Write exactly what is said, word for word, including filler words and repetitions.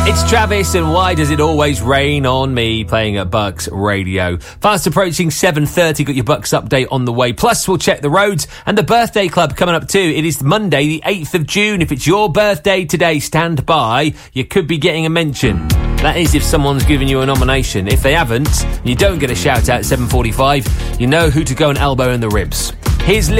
It's Travis and Why Does It Always Rain on Me, playing at Bucks Radio. Fast approaching seven thirty, got your Bucks update on the way. Plus, we'll check the roads and the birthday club coming up too. It is Monday, the eighth of June. If it's your birthday today, stand by. You could be getting a mention. That is if someone's given you a nomination. If they haven't, you don't get a shout out at seven forty-five. You know who to go and elbow in the ribs. Here's